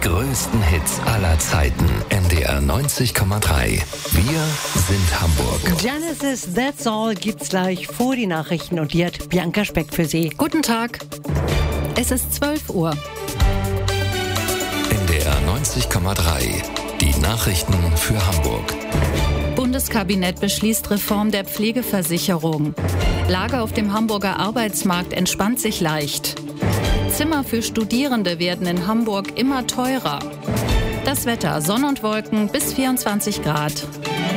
größten Hits aller Zeiten. NDR 90,3. Wir sind Hamburg. Genesis, That's All gibt's gleich vor die Nachrichten und die hat Bianca Speck für Sie. Guten Tag. Es ist 12 Uhr. NDR 90,3. Die Nachrichten für Hamburg. Bundeskabinett beschließt Reform der Pflegeversicherung. Lage auf dem Hamburger Arbeitsmarkt entspannt sich leicht. Zimmer für Studierende werden in Hamburg immer teurer. Das Wetter: Sonne und Wolken bis 24 Grad.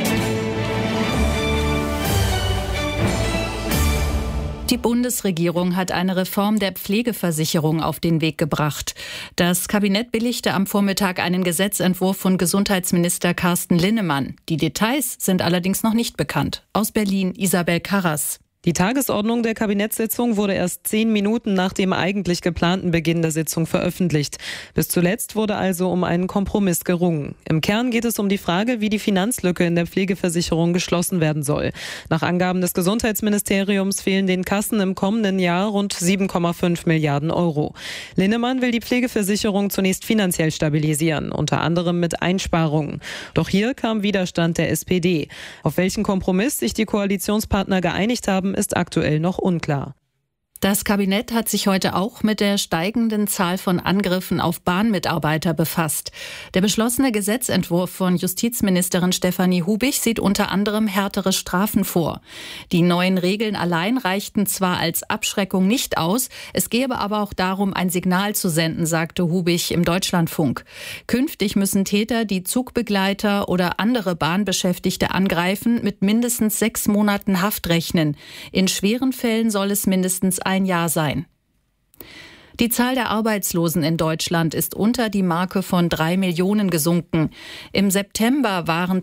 Die Bundesregierung hat eine Reform der Pflegeversicherung auf den Weg gebracht. Das Kabinett billigte am Vormittag einen Gesetzentwurf von Gesundheitsminister Carsten Linnemann. Die Details sind allerdings noch nicht bekannt. Aus Berlin Isabel Karras. Die Tagesordnung der Kabinettssitzung wurde erst 10 Minuten nach dem eigentlich geplanten Beginn der Sitzung veröffentlicht. Bis zuletzt wurde also um einen Kompromiss gerungen. Im Kern geht es um die Frage, wie die Finanzlücke in der Pflegeversicherung geschlossen werden soll. Nach Angaben des Gesundheitsministeriums fehlen den Kassen im kommenden Jahr rund 7,5 Milliarden Euro. Linnemann will die Pflegeversicherung zunächst finanziell stabilisieren, unter anderem mit Einsparungen. Doch hier kam Widerstand der SPD. Auf welchen Kompromiss sich die Koalitionspartner geeinigt haben, ist aktuell noch unklar. Das Kabinett hat sich heute auch mit der steigenden Zahl von Angriffen auf Bahnmitarbeiter befasst. Der beschlossene Gesetzentwurf von Justizministerin Stefanie Hubich sieht unter anderem härtere Strafen vor. Die neuen Regeln allein reichten zwar als Abschreckung nicht aus, es gehe aber auch darum, ein Signal zu senden, sagte Hubich im Deutschlandfunk. Künftig müssen Täter, die Zugbegleiter oder andere Bahnbeschäftigte angreifen, mit mindestens 6 Monaten Haft rechnen. In schweren Fällen soll es mindestens ein Jahr sein. Die Zahl der Arbeitslosen in Deutschland ist unter die Marke von 3 Millionen gesunken. Im September waren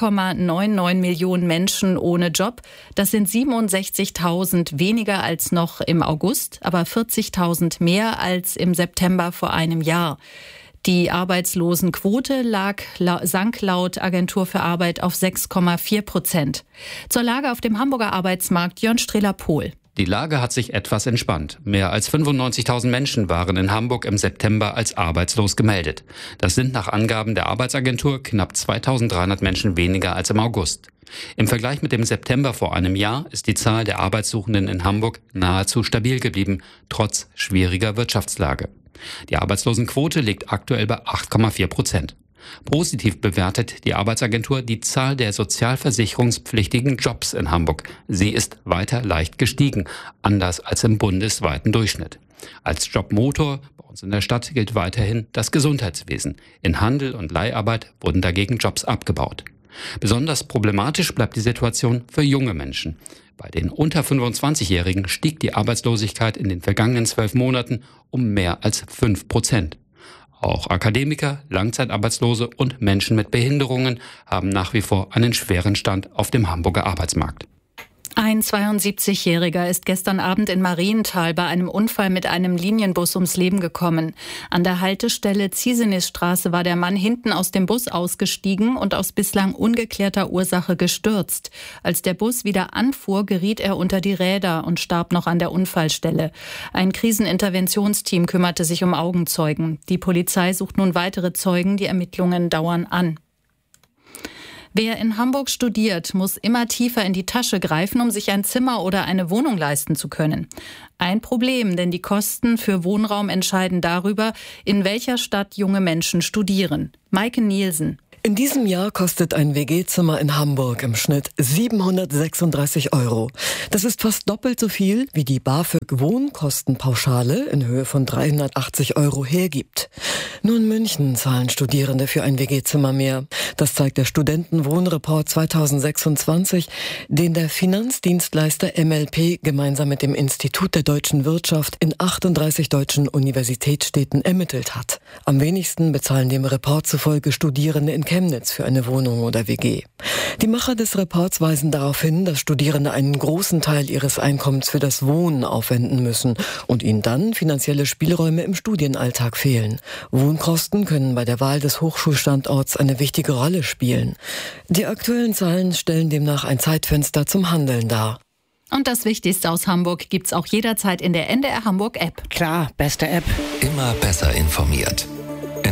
2,99 Millionen Menschen ohne Job. Das sind 67.000 weniger als noch im August, aber 40.000 mehr als im September vor einem Jahr. Die Arbeitslosenquote sank laut Agentur für Arbeit auf 6,4%. Zur Lage auf dem Hamburger Arbeitsmarkt Jörn Strehler-Pohl. Die Lage hat sich etwas entspannt. Mehr als 95.000 Menschen waren in Hamburg im September als arbeitslos gemeldet. Das sind nach Angaben der Arbeitsagentur knapp 2.300 Menschen weniger als im August. Im Vergleich mit dem September vor einem Jahr ist die Zahl der Arbeitssuchenden in Hamburg nahezu stabil geblieben, trotz schwieriger Wirtschaftslage. Die Arbeitslosenquote liegt aktuell bei 8,4%. Positiv bewertet die Arbeitsagentur die Zahl der sozialversicherungspflichtigen Jobs in Hamburg. Sie ist weiter leicht gestiegen, anders als im bundesweiten Durchschnitt. Als Jobmotor bei uns in der Stadt gilt weiterhin das Gesundheitswesen. In Handel und Leiharbeit wurden dagegen Jobs abgebaut. Besonders problematisch bleibt die Situation für junge Menschen. Bei den unter 25-Jährigen stieg die Arbeitslosigkeit in den vergangenen 12 Monaten um mehr als 5%. Auch Akademiker, Langzeitarbeitslose und Menschen mit Behinderungen haben nach wie vor einen schweren Stand auf dem Hamburger Arbeitsmarkt. Ein 72-Jähriger ist gestern Abend in Marienthal bei einem Unfall mit einem Linienbus ums Leben gekommen. An der Haltestelle Ziesenisstraße war der Mann hinten aus dem Bus ausgestiegen und aus bislang ungeklärter Ursache gestürzt. Als der Bus wieder anfuhr, geriet er unter die Räder und starb noch an der Unfallstelle. Ein Kriseninterventionsteam kümmerte sich um Augenzeugen. Die Polizei sucht nun weitere Zeugen, die Ermittlungen dauern an. Wer in Hamburg studiert, muss immer tiefer in die Tasche greifen, um sich ein Zimmer oder eine Wohnung leisten zu können. Ein Problem, denn die Kosten für Wohnraum entscheiden darüber, in welcher Stadt junge Menschen studieren. Maike Nielsen. In diesem Jahr kostet ein WG-Zimmer in Hamburg im Schnitt 736 €. Das ist fast doppelt so viel, wie die BAföG-Wohnkostenpauschale in Höhe von 380 € hergibt. Nur in München zahlen Studierende für ein WG-Zimmer mehr. Das zeigt der Studentenwohnreport 2026, den der Finanzdienstleister MLP gemeinsam mit dem Institut der deutschen Wirtschaft in 38 deutschen Universitätsstädten ermittelt hat. Am wenigsten bezahlen dem Report zufolge Studierende in Chemnitz für eine Wohnung oder WG. Die Macher des Reports weisen darauf hin, dass Studierende einen großen Teil ihres Einkommens für das Wohnen aufwenden müssen und ihnen dann finanzielle Spielräume im Studienalltag fehlen. Wohnkosten können bei der Wahl des Hochschulstandorts eine wichtige Rolle spielen. Die aktuellen Zahlen stellen demnach ein Zeitfenster zum Handeln dar. Und das Wichtigste aus Hamburg gibt's auch jederzeit in der NDR Hamburg App. Klar, beste App. Immer besser informiert. NDR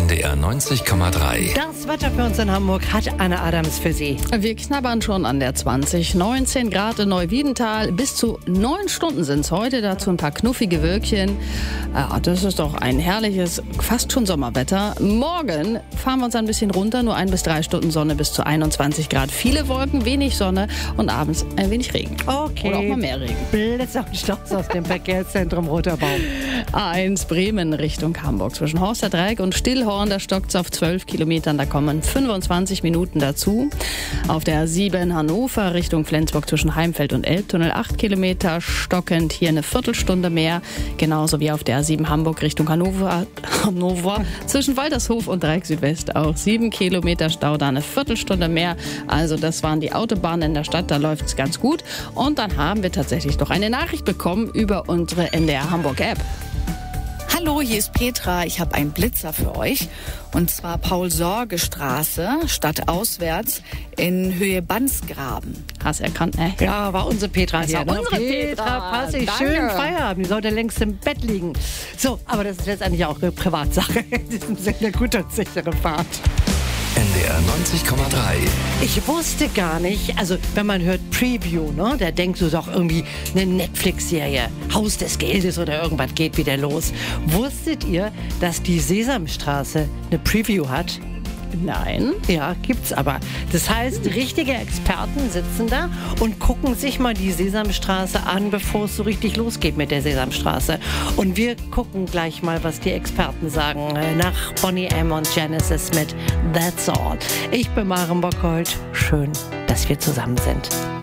NDR 90,3. Das Wetter für uns in Hamburg hat Anne Adams für Sie. Wir knabbern schon an der 20. 19 Grad in Neuwiedental. Bis zu 9 Stunden sind es heute. Dazu ein paar knuffige Wölkchen. Das ist doch ein herrliches, fast schon Sommerwetter. Morgen fahren wir uns ein bisschen runter. Nur 1 bis 3 Stunden Sonne bis zu 21 Grad. Viele Wolken, wenig Sonne und abends ein wenig Regen. Okay. Oder auch mal mehr Regen. Blitz und Staus aus dem Verkehrszentrum Roter Baum. A1 Bremen Richtung Hamburg. Zwischen Horster Dreieck und Stillhorn, da stockt es auf 12 Kilometern. Da kommen 25 Minuten dazu. Auf der A7 Hannover Richtung Flensburg zwischen Heimfeld und Elbtunnel 8 Kilometer stockend. Hier eine Viertelstunde mehr. Genauso wie auf der A7 Hamburg Richtung Hannover zwischen Waltershof und Dreieck Südwest auch 7 Kilometer Stau. Da eine Viertelstunde mehr. Also das waren die Autobahnen in der Stadt. Da läuft es ganz gut. Und dann haben wir tatsächlich noch eine Nachricht bekommen über unsere NDR Hamburg App. Hallo, hier ist Petra. Ich habe einen Blitzer für euch. Und zwar Paul-Sorge-Straße, stadtauswärts in Höhe Bandsgraben. Hast erkannt, ne? Ja, war unsere Petra hier. war unsere Petra. Pass ich. Danke. Schön Feierabend. Die sollte längst im Bett liegen. So, aber das ist letztendlich auch eine Privatsache. In diesem Sinne, gute und sichere Fahrt. NDR 90,3. Ich wusste gar nicht, also wenn man hört Preview, ne, da denkst du doch irgendwie eine Netflix-Serie, Haus des Geldes oder irgendwas geht wieder los. Wusstet ihr, dass die Sesamstraße eine Preview hat? Nein. Ja, gibt's aber. Das heißt, richtige Experten sitzen da und gucken sich mal die Sesamstraße an, bevor es so richtig losgeht mit der Sesamstraße. Und wir gucken gleich mal, was die Experten sagen, nach Boney M. und Genesis mit That's All. Ich bin Maren Bockhold. Schön, dass wir zusammen sind.